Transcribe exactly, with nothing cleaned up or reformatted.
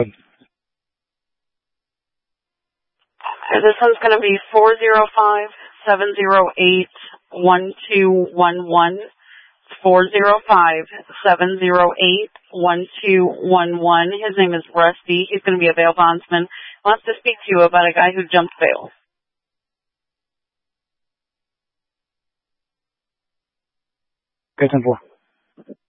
This one's going to be four zero five, seven zero eight, one two one one. four zero five, seven zero eight, one two one one. His name is Rusty. He's going to be a bail bondsman. Wants to speak to you about a guy who jumped bail. Okay, ten four.